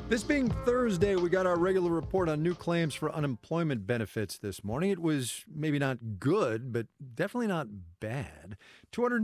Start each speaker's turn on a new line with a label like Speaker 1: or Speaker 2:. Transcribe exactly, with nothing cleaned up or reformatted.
Speaker 1: This being Thursday, we got our regular report on new claims for unemployment benefits this morning. It was maybe not good, but definitely not bad. two hundred